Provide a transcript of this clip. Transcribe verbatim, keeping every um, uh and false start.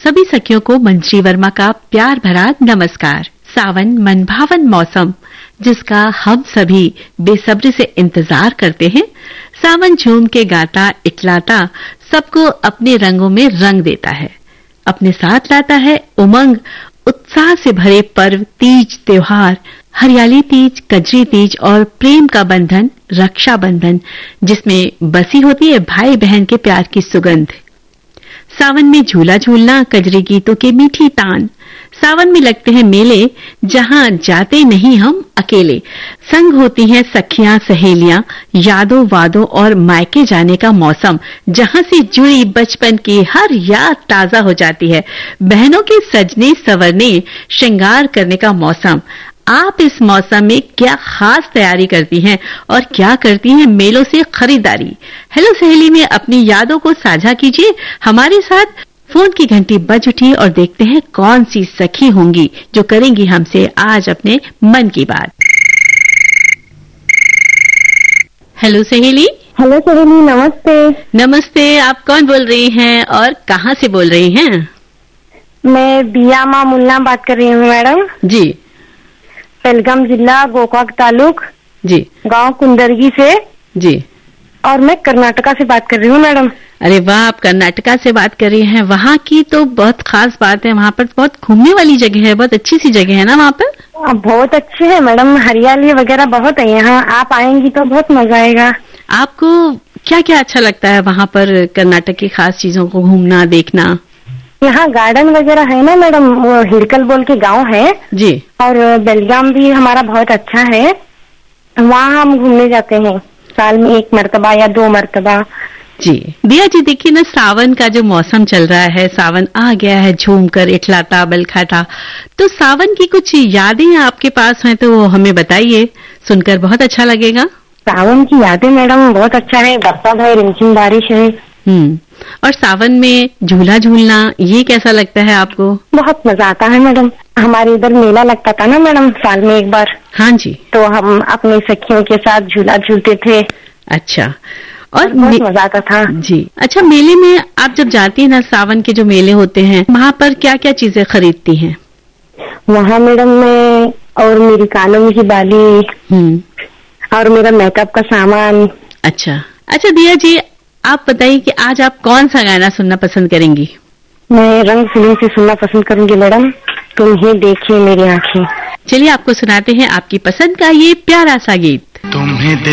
सभी सखियों को मंजरी वर्मा का प्यार भरा नमस्कार। सावन मनभावन मौसम जिसका हम सभी बेसब्री से इंतजार करते हैं। सावन झूम के गाता इटलाता सबको अपने रंगों में रंग देता है, अपने साथ लाता है उमंग उत्साह से भरे पर्व, तीज त्योहार, हरियाली तीज, कजरी तीज और प्रेम का बंधन रक्षा बंधन, जिसमें बसी होती है भाई बहन के प्यार की सुगंध। सावन में झूला झूलना, कजरी गीतों के मीठी तान। सावन में लगते हैं मेले जहां जाते नहीं हम अकेले। संग होती हैं सखियां सहेलियां, यादों वादों और मायके जाने का मौसम जहां से जुड़ी बचपन की हर याद ताजा हो जाती है। बहनों के सजने संवरने श्रृंगार करने का मौसम। आप इस मौसम में क्या खास तैयारी करती हैं और क्या करती हैं मेलों से खरीदारी? हेलो सहेली में अपनी यादों को साझा कीजिए हमारे साथ। फोन की घंटी बज उठी और देखते हैं कौन सी सखी होंगी जो करेंगी हमसे आज अपने मन की बात। हेलो सहेली। हेलो सहेली, नमस्ते। नमस्ते, आप कौन बोल रही हैं और कहाँ से बोल रही हैं? मैं बिया माँ मुन्ना बात कर रही हूँ मैडम। जी। पहलगाम जिला, गोकाक तालुक, जी, गांव कुंदरगी से। जी। और मैं कर्नाटका से बात कर रही हूँ मैडम। अरे वाह, आप कर्नाटका से बात कर रही हैं। वहाँ की तो बहुत खास बात है, वहाँ पर बहुत घूमने वाली जगह है, बहुत अच्छी सी जगह है ना वहाँ पर? बहुत अच्छी है मैडम, हरियाली वगैरह बहुत है यहाँ। आप आएंगी तो बहुत मजा आएगा। आपको क्या क्या अच्छा लगता है वहाँ पर कर्नाटक की खास चीजों को घूमना देखना? यहाँ गार्डन वगैरह है ना मैडम, वो हिड़कल बोल के गांव है जी। और बेलगाम भी हमारा बहुत अच्छा है, वहाँ हम घूमने जाते हैं साल में एक मर्तबा या दो मर्तबा। जी दिया जी, देखिए ना सावन का जो मौसम चल रहा है, सावन आ गया है, झूमकर इठलाता बलखाता, तो सावन की कुछ यादें आपके पास हैं तो वो हमें बताइए, सुनकर बहुत अच्छा लगेगा। सावन की यादें मैडम बहुत अच्छा है, बरसात है, रिमझिम बारिश है। हम्म और सावन में झूला झूलना ये कैसा लगता है आपको? बहुत मजा आता है मैडम। हमारे इधर मेला लगता था ना मैडम साल में एक बार। हाँ जी। तो हम अपने सखियों के साथ झूला झूलते थे। अच्छा। और, और बहुत मजा आता था। जी। अच्छा, मेले में आप जब जाती हैं ना, सावन के जो मेले होते हैं वहाँ पर क्या क्या चीजें खरीदती हैं? वहाँ मैडम मैं और मेरी कानों में की बाली हम्म और मेरा मेकअप का सामान। अच्छा अच्छा दिया जी, आप बताइए कि आज आप कौन सा गाना सुनना पसंद करेंगी? मैं रंग फिल्म से सुनना पसंद करूंगी मैडम, तुम्हें देखिए मेरी आंखें। चलिए आपको सुनाते हैं आपकी पसंद का ये प्यारा सा गीत। तुम्हें